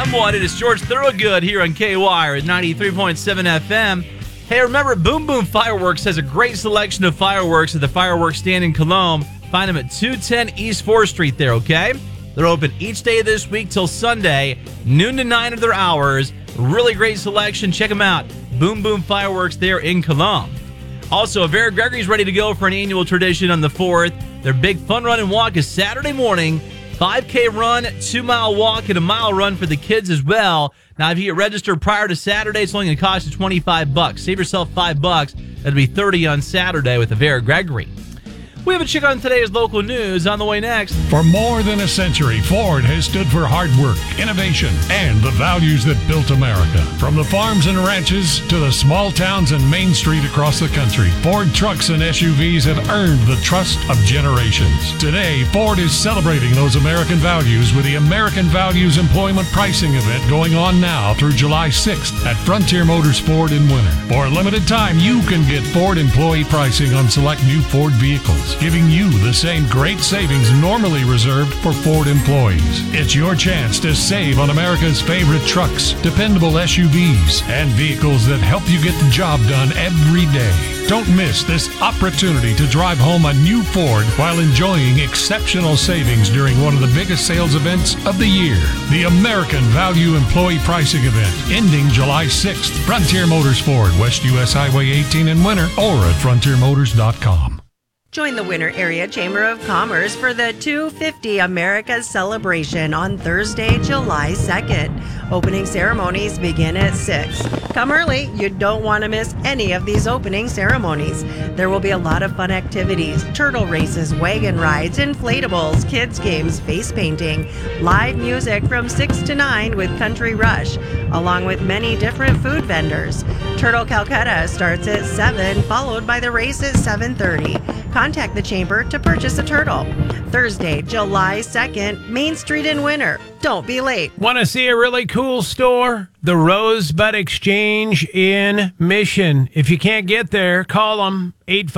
someone. It is George Thorogood here on KWire at 93.7 FM. Hey, remember, Boom Boom Fireworks has a great selection of fireworks at the fireworks stand in Cologne. Find them at 210 East 4th Street there, okay? They're open each day of this week till Sunday, noon to 9 of their hours. Really great selection. Check them out. Boom Boom Fireworks there in Cologne. Also, Vera Gregory's ready to go for an annual tradition on the 4th. Their big fun run and walk is Saturday morning. 5K run, 2-mile walk, and a mile run for the kids as well. Now, if you get registered prior to Saturday, it's only going to cost you $25. Save yourself $5. That'll be $30 on Saturday with the Vera Gregory. We have a check on today's local news on the way next. For more than a century, Ford has stood for hard work, innovation, and the values that built America. From the farms and ranches to the small towns and Main Street across the country, Ford trucks and SUVs have earned the trust of generations. Today, Ford is celebrating those American values with the American Values Employment Pricing event going on now through July 6th at Frontier Motors Ford in Winter. For a limited time, you can get Ford employee pricing on select new Ford vehicles, giving you the same great savings normally reserved for Ford employees. It's your chance to save on America's favorite trucks, dependable SUVs, and vehicles that help you get the job done every day. Don't miss this opportunity to drive home a new Ford while enjoying exceptional savings during one of the biggest sales events of the year. The American Value Employee Pricing Event, ending July 6th. Frontier Motors Ford, West US Highway 18 in Winter, or at frontiermotors.com. Join the Winter Area Chamber of Commerce for the 250 Americas celebration on Thursday, July 2nd. Opening ceremonies begin at 6. Come early. You don't want to miss any of these opening ceremonies. There will be a lot of fun activities: turtle races, wagon rides, inflatables, kids games, face painting, live music from 6 to 9 with Country Rush, along with many different food vendors. Turtle Calcutta starts at 7, followed by the race at 7:30. Contact the Chamber to purchase a turtle. Thursday, July 2nd, Main Street in Winter. Don't be late. Want to see a really cool store? The Rosebud Exchange in Mission. If you can't get there, call them 8